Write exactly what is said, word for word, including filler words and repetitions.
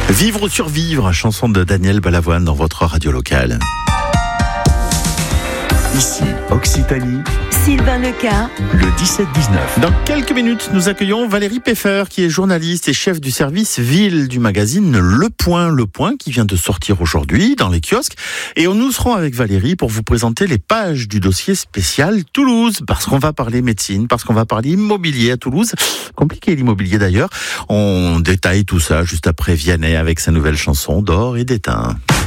Vivre ou survivre, chanson de Daniel Balavoine dans votre radio locale. Ici, Occitanie, Sylvain Leca, le dix-sept dix-neuf. Dans quelques minutes, nous accueillons Valérie Peffer, qui est journaliste et chef du service ville du magazine Le Point. Le Point qui vient de sortir aujourd'hui dans les kiosques. Et nous serons avec Valérie pour vous présenter les pages du dossier spécial Toulouse. Parce qu'on va parler médecine, parce qu'on va parler immobilier à Toulouse. Compliqué l'immobilier d'ailleurs. On détaille tout ça juste après Vianney avec sa nouvelle chanson d'or et d'étain.